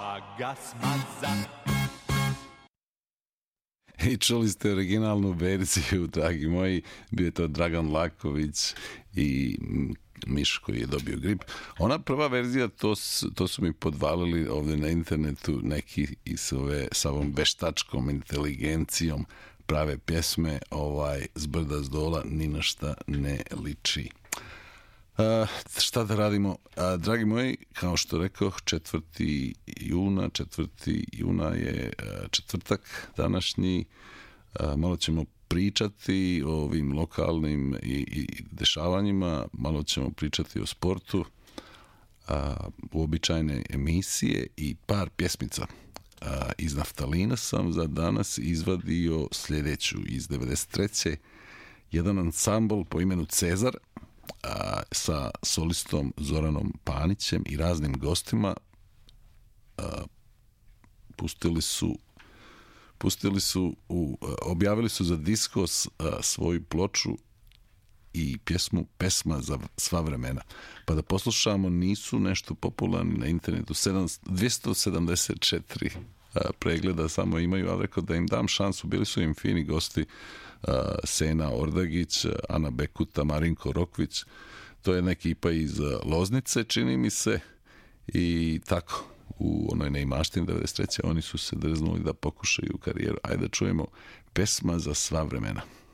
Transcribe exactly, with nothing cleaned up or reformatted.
ga smaza. I čuli ste originalnu verziju, dragi moji, bio je to Dragan Laković i Miš koji je dobio grip. Ona prva verzija, to, to su mi podvalili ovdje na internetu neki i s, ove, s ovom veštačkom inteligencijom prave pjesme, ovaj, s brda s dola, ni na šta ne liči. Uh, šta da radimo? Uh, dragi moji, kao što rekoh, četvrti juna, četvrti juna je uh, četvrtak današnji. Uh, malo ćemo pričati o ovim lokalnim i, i dešavanjima, malo ćemo pričati o sportu, uh, uobičajene emisije i par pjesmica. Uh, iz naftalina sam za danas izvadio sljedeću iz devedeset treće jedan ansambl po imenu Cezar, a, sa solistom Zoranom Panićem i raznim gostima. A, pustili su pustili su u, a, objavili su za Diskos a, svoju ploču i pjesmu Pesma za sva vremena. Pa da poslušamo, nisu nešto popularni na internetu, dvjesto sedamdeset četiri a, pregleda samo imaju, ali rekao da im dam šansu, bili su im fini gosti, Uh, Sena Ordagić, Ana Bekuta, Marinko Rokvić, to je neka ekipa iz Loznice, čini mi se, i tako, u onoj neimaštini devedeset treće oni su se drznuli da pokušaju karijeru. Ajde da čujemo Pesma za sva vremena.